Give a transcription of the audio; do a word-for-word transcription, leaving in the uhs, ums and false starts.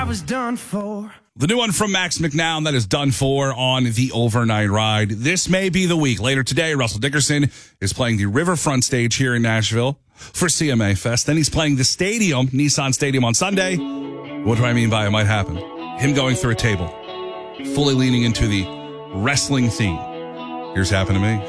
I was done for. The new one from Max McNown that is done for on the overnight ride. This may be the week. Later today, Russell Dickerson is playing the Riverfront stage here in Nashville for C M A Fest. Then he's playing the stadium, Nissan Stadium, on Sunday. What do I mean by it might happen? Him going through a table, fully leaning into the wrestling theme. Here's Happen to Me.